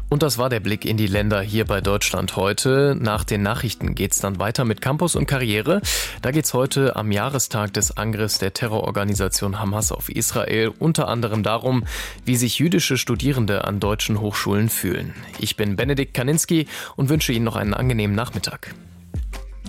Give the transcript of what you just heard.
Und das war der Blick in die Länder hier bei Deutschland heute. Nach den Nachrichten geht's dann weiter mit Campus und Karriere. Da geht's heute am Jahrestag des Angriffs der Terrororganisation Hamas auf Israel unter anderem darum, wie sich jüdische Studierende an deutschen Hochschulen fühlen. Ich bin Benedikt Kaninski und wünsche Ihnen noch einen angenehmen Nachmittag.